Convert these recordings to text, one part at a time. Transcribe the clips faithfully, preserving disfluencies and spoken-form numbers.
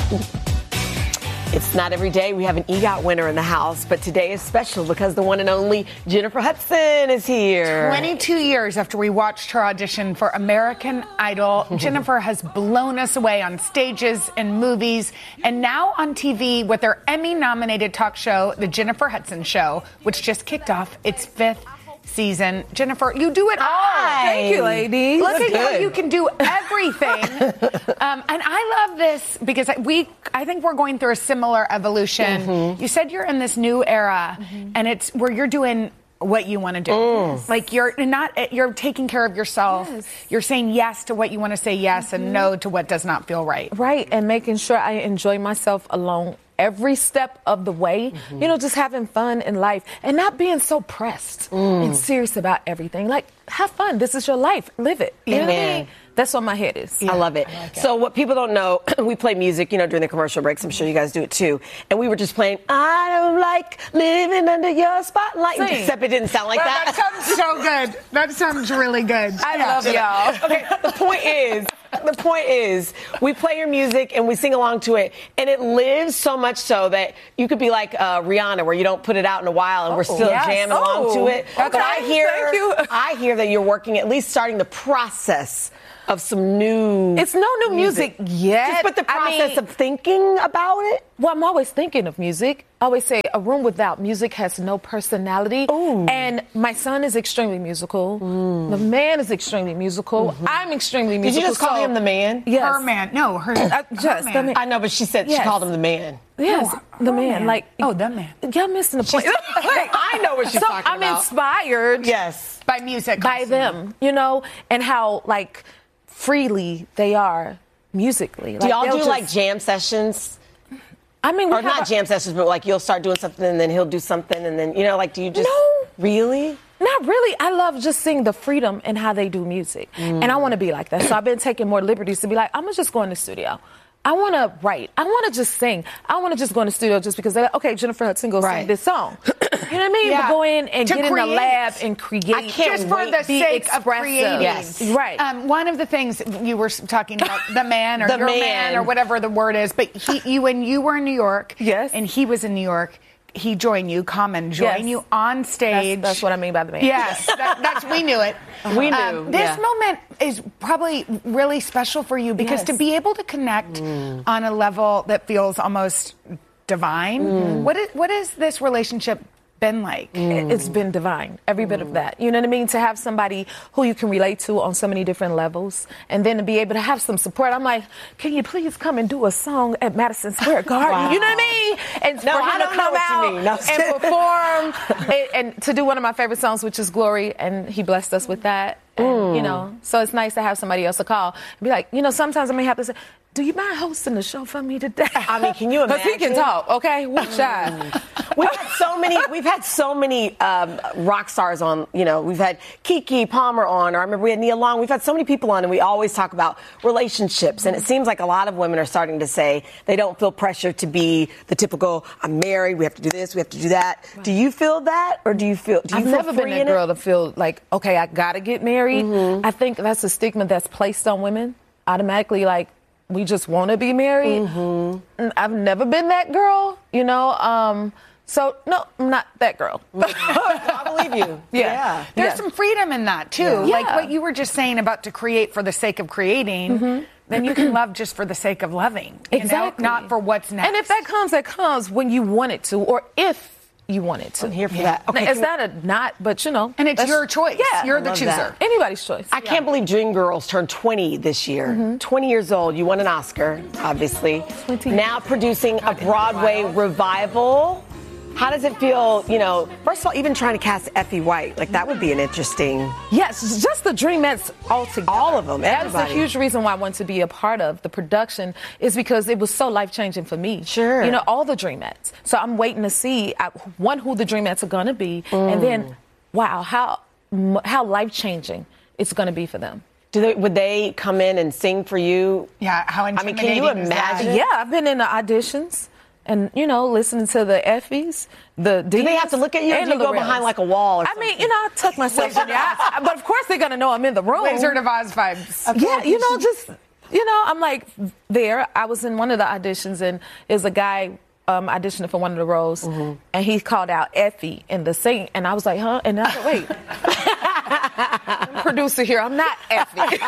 It's not every day we have an EGOT winner in the house, but today is special because the one and only Jennifer Hudson is here. twenty-two years after we watched her audition for American Idol, Jennifer has blown us away on stages and movies, and now on T V with her Emmy-nominated talk show, The Jennifer Hudson Show, which just kicked off its fifth season. Jennifer, you do it all. Hi. Thank you, ladies. Look That's at how good. you can do everything. um, and I love this because we, I think we're going through a similar evolution. Mm-hmm. You said you're in this new era, mm-hmm. and it's where you're doing what you want to do. Mm. Like you're not, you're taking care of yourself. Yes. You're saying yes to what you want to say yes mm-hmm. and no to what does not feel right. Right, and making sure I enjoy myself along every step of the way, mm-hmm. you know, just having fun in life and not being so pressed mm. and serious about everything. Like, have fun. This is your life. Live it. You know what I mean? That's what my head is. Yeah. I love it. I like it. So what people don't know, we play music, you know, during the commercial breaks. I'm sure you guys do it too. And we were just playing, I don't like living under your spotlight. Sing. Except it didn't sound like well, that. That sounds so good. That sounds really good. I yeah. love y'all. Okay, the point is, the point is, we play your music and we sing along to it, and it lives so much so that you could be like uh, Rihanna, where you don't put it out in a while and oh, we're still yes. jamming oh, along to it. Okay, but I hear, thank you. I hear that you're working, at least starting the process of some new. It's no new music, music yet. Just but the process I mean, of thinking about it. Well, I'm always thinking of music. I always say a room without music has no personality. Ooh. And my son is extremely musical. Mm. The man is extremely musical. Mm-hmm. I'm extremely musical. Did you just call so, him the man? Yes. Her man. No, her. Uh, just her the man. man. I know, but she said yes. she called him the man. Yes, no, the man. man. Like oh, the man. Y'all missing the point. I know what she's so talking I'm about. I'm inspired. Yes, by music, by them. You know, and how like freely they are musically. Do like, y'all do just, like jam sessions? I mean, we or not a, jam sessions, but like you'll start doing something and then he'll do something and then, you know, like do you just. No. Really? Not really. I love just seeing the freedom in how they do music. Mm. And I want to be like that. So I've been taking more liberties to be like, I'm going to just go in the studio. I want to write. I don't want to just sing. I want to just go in the studio just because they're like, okay, Jennifer Hudson, go right. sing this song. You know what I mean? Yeah. But go in and to get create. in the lab and create. I can't just for wait. the Be sake expressive. of creating. Yes. Right. Um, one of the things you were talking about, the man or the your man. man or whatever the word is, but he, you, when you were in New York, yes. and he was in New York, he joined you, Common joined yes. you on stage. That's, that's what I mean by the man. Yes, that, that's we knew it. We knew. Um, this yeah. moment is probably really special for you because yes. to be able to connect mm. on a level that feels almost divine. Mm. What is what is this relationship been like? Mm. It's been divine, every mm. bit of that. You know what I mean? To have somebody who you can relate to on so many different levels, and then to be able to have some support. I'm like, can you please come and do a song at Madison Square Garden? Wow. You know what I mean? And no, for him I to don't come know what out you mean. No, and perform and, and to do one of my favorite songs, which is Glory, and he blessed us with that. And, mm. you know, so it's nice to have somebody else to call and be like, you know, sometimes I may have to say, do you mind hosting the show for me today? I mean, can you imagine? Because he can talk, okay? We're shy. We've had so many. We've had so many um, rock stars on. You know, we've had Keke Palmer on, or I remember we had Nia Long. We've had so many people on, and we always talk about relationships. And it seems like a lot of women are starting to say they don't feel pressure to be the typical. I'm married. We have to do this. We have to do that. Right. Do you feel that, or do you feel? Do you I've feel never free been that girl to feel like, okay, I gotta get married. Mm-hmm. I think that's a stigma that's placed on women. Automatically, like, we just want to be married. Mm-hmm. I've never been that girl, you know. Um, so, no, I'm not that girl. I believe you. Yeah. yeah. There's yeah. some freedom in that, too. Yeah. Like yeah. what you were just saying about to create for the sake of creating. Mm-hmm. Then you can love just for the sake of loving. Exactly. You know? Not for what's next. And if that comes, that comes when you want it to, or if you want it to. I'm here for yeah. that. Okay, it's not a not, but you know. And it's your choice. Yeah. You're the chooser. That. Anybody's choice. I can't believe Dreamgirls turned twenty this year. Mm-hmm. twenty years old. You won an Oscar, obviously. twenty Now producing a Broadway revival. How does it feel, you know, first of all, even trying to cast Effie White, like that would be an interesting. Yes, just the Dreamettes all together. All of them, That's everybody. a huge reason why I want to be a part of the production is because it was so life-changing for me. Sure. You know, all the Dreamettes. So I'm waiting to see, uh, one, who the Dreamettes are going to be, mm. and then, wow, how how life-changing it's going to be for them. Do they, would they come in and sing for you? Yeah, how I mean, intimidating can you is that? imagine? Yeah, I've been in the auditions. And, you know, listening to the Effies, the Do they have to look at you, or do you go Lorels. behind like a wall or I something? mean, you know, I tuck myself in there. I, but, of course, they're going to know I'm in the room. Wizard of Oz vibes. Yeah, you know, just you know, I'm like there. I was in one of the auditions, and is a guy um, auditioning for one of the roles, mm-hmm. and he called out Effie in the sing, and I was like, huh? And I said, wait. I'm producer here. I'm not Effie.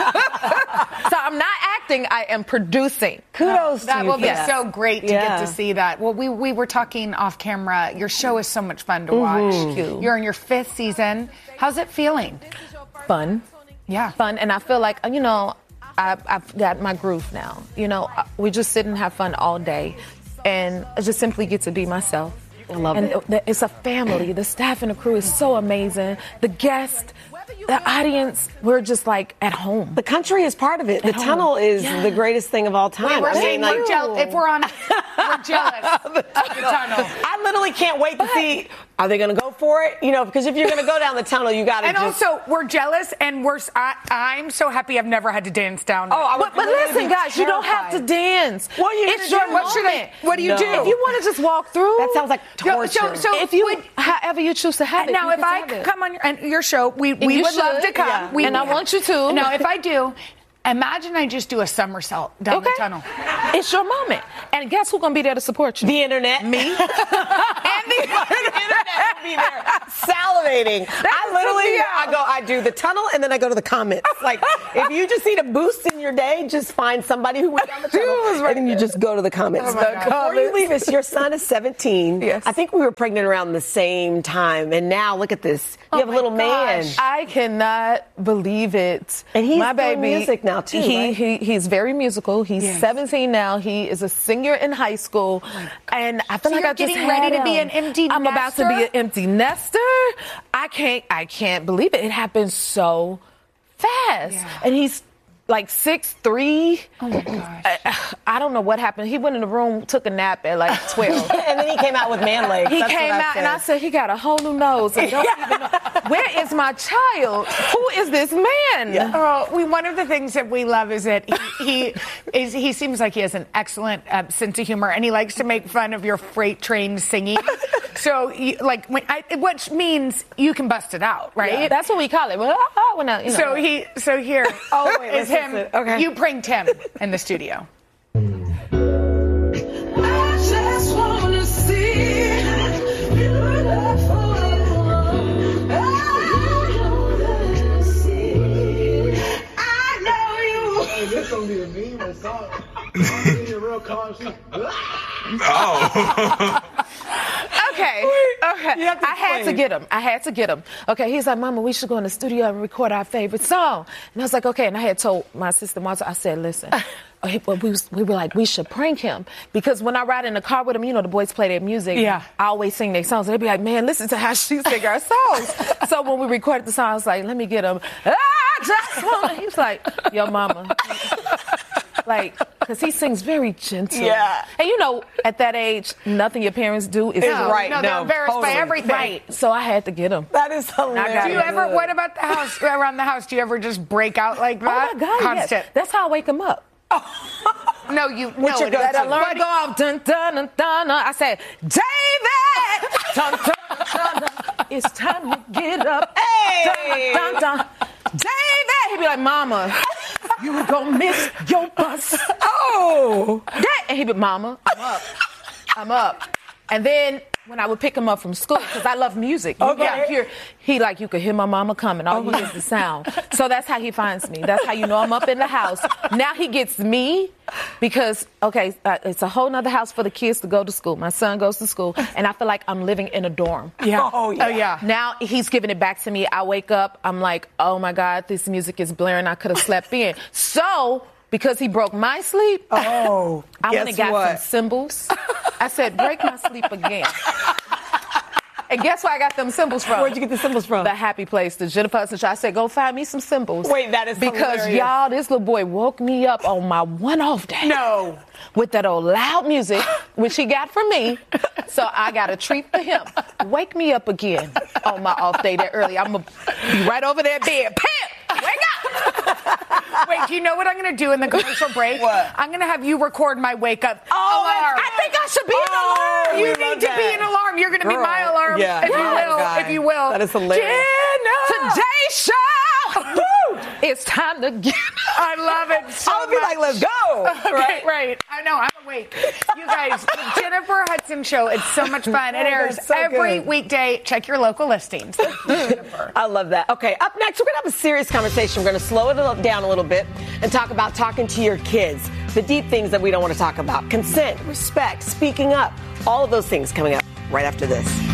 So I'm not acting. I am producing. Kudos that to you. will be Yes. so great to Yeah. get to see that. Well, we we were talking off camera. Your show is so much fun to watch. Mm-hmm. You're in your fifth season. How's it feeling? Fun. Yeah. Fun. And I feel like, you know, I've, I've got my groove now. You know, we just sit and have fun all day. And I just simply get to be myself. I love and it. And it's a family. The staff and the crew is so amazing. The guests, the audience, we're just like at home. The country is part of it. The home. tunnel is Yeah. the greatest thing of all time. We're I mean, saying like, we're jeal- if we're on, we're jealous of the tunnel. I literally can't wait to see, are they going to go for it? You know, because if you're going to go down the tunnel, you got to And just... also, we're jealous, and we're. I, I'm so happy I've never had to dance down. Oh, I would But, but really listen, be guys, you don't have to terrified. dance. What are you It's gonna your do? moment. What should I- What do you No. do? If you want to just walk through, That sounds like So- torture. so- so- if you, would- however you choose to have it. Now, you if can I have it. come on your, and your show, we, we you would love should. to come. Yeah. We, And I want you to. No, if I do, imagine I just do a somersault down Okay. the tunnel. It's your moment. And guess who's going to be there to support you? The internet. Me? and the internet will be there salivating. I literally, me I out. go, I do the tunnel and then I go to the comments. Like, if you just need a boost in your day, just find somebody who went down the tunnel and then you just go to the comments. Oh my God. Before you leave us, your son is seventeen. Yes. I think we were pregnant around the same time. And now, look at this. You Oh have a my little man. gosh. I cannot believe it. And he's my doing baby, music now, too, He, right? he he's very musical. He's Yes. seventeen now. He is a senior in high school, and I feel So like you're I just getting had ready to be him. an empty I'm about to be nester? an empty nester. I can't. I can't believe it. It happened so fast, Yeah. and he's like six three. Oh my gosh. I, I don't know what happened. He went in the room, took a nap at like twelve. And then he came out with man legs. He That's came what out and I said, he got a whole new nose. I don't even know. Where is my child? Who is this man? Yeah. Oh, we, one of the things that we love is that he, he is he seems like he has an excellent uh, sense of humor, and he likes to make fun of your freight train singing. So, you, like, when I, which means you can bust it out, right? Yeah, that's what we call it. Well, I, I, when I, you know. So he, so here, Oh, wait, is let's him. listen. Okay. You pranked him in the studio. I just wanna see beautiful. I wanna see. I know you. Hey, this gonna be a meme or something. I'm gonna be a real calm shit. Okay. Okay. You have to I had to explain. get him. I had to get him. Okay. He's like, Mama, we should go in the studio and record our favorite song. And I was like, okay. And I had told my sister Martha, I said, listen. uh, well, we, was, we were like, we should prank him. Because when I ride in the car with him, you know, the boys play their music. Yeah. I always sing their songs. And they'd be like, man, listen to how she sing our songs. So when we recorded the song, I was like, let me get him. I just wanna. He was like, yo, Mama. Like, because he sings very gentle. Yeah. And you know, at that age, nothing your parents do is Is wrong. right. No, they're No, embarrassed totally. by everything. Right. So I had to get him. That is hilarious. got Do you it. ever? What about the house? Around the house, do you ever just break out like that? Oh my God, Constant. yes. That's how I wake him up. No, you. What's no, your it go-to? is- That alarm What do go you- off. Dun, dun, dun, dun, dun. I said, David! Dun, dun, dun, dun. It's time to get up. Hey! Dun, dun, dun. David! He'd be like, Mama, you gonna miss your bus. Oh! Dad! And he'd be, Mama, I'm up. I'm up. And then when I would pick him up from school, because I love music. You Okay. gotta hear, he like, you could hear my mama coming. All you hear is the sound. So that's how he finds me. That's how you know I'm up in the house. Now he gets me because, okay, uh, it's a whole nother house for the kids to go to school. My son goes to school, and I feel like I'm living in a dorm. Yeah. Oh, yeah. Oh, yeah. Now he's giving it back to me. I wake up, I'm like, oh my God, this music is blaring. I could have slept in. So, because he broke my sleep, Oh, I went guess and got what? some cymbals. I said, break my sleep again. And guess where I got them cymbals from? Where'd you get the cymbals from? The Happy Place, the Jennifer Hudson show. I said, go find me some cymbals. Wait, that is Because hilarious. y'all, this little boy woke me up on my one-off day. No. With that old loud music, which he got from me. So I got a treat for him. Wake me up again on my off day that early. I'm going to be right over there bed. Pimp! Wake up! Wait, do you know what I'm going to do in the commercial break? What? I'm going to have you record my wake up Oh, alarm. I think I should be Oh, an alarm. we You love need to that. be an alarm. You're going to be Girl. my alarm, Yeah. if you Yeah. will. Guy. If you will. That is hilarious. Jenna! Today's show! Woo! It's time to get. I love it so I would be much. like, let's go. Okay, right. right. I know, I'm awake. You guys, the Jennifer Hudson Show, it's so much fun. It Oh, airs that's so every good. weekday. Check your local listings. Jennifer. I love that. Okay, up next, we're going to have a serious conversation. We're going to slow it down a little bit and talk about talking to your kids, the deep things that we don't want to talk about. Consent, respect, speaking up, all of those things coming up right after this.